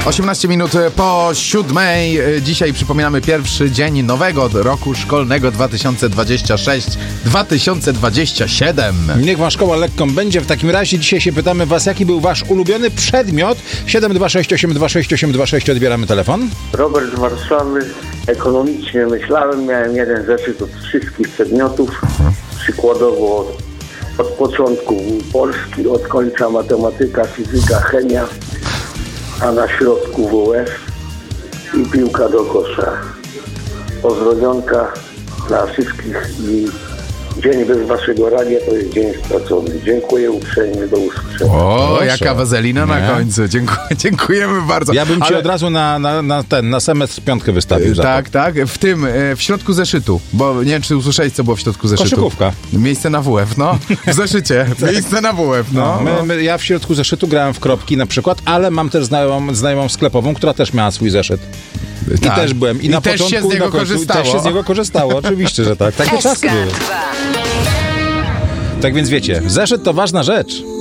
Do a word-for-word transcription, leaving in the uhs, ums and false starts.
osiemnaście minut po siódmej. Dzisiaj przypominamy pierwszy dzień nowego roku szkolnego dwa tysiące dwudziestego szóstego dwa tysiące dwudziestego siódmego. Niech wam szkoła lekką będzie. W takim razie dzisiaj się pytamy was, jaki był wasz ulubiony przedmiot. siedem dwa sześć osiem dwa sześć osiem dwa sześć, odbieramy telefon. Robert z Warszawy. Ekonomicznie myślałem, miałem jeden zeszyt od wszystkich przedmiotów. Przykładowo od, od początku Polski, od końca matematyka, fizyka, chemia, a na środku W F i piłka do kosza. Pozdrowionka dla wszystkich i dzień bez waszego radia to jest dzień stracony. Dziękuję uprzejmie, do usłyszenia. O, Proszę. jaka wazelina na Nie. końcu. Dziękuję, dziękujemy bardzo. Ja bym ci Ale- od razu na, na, na ten, na semestr piątkę wystawił. za Tak, tak. W tym, e, w środku zeszytu, bo nie wiem, czy usłyszałeś, co było w środku zeszytu. Koszykówka. Miejsce na W F, no. W zeszycie. Miejsce na W F, no. to. My, my, ja w środku zeszytu grałem w kropki na przykład, ale mam też znajomą, znajomą sklepową, która też miała swój zeszyt. I Tak. też byłem. I, I na też się początku, z niego i na końcu, korzystało. I też się z niego korzystało, oczywiście, że tak. Takie czasy były. Tak więc wiecie, zeszyt to ważna rzecz.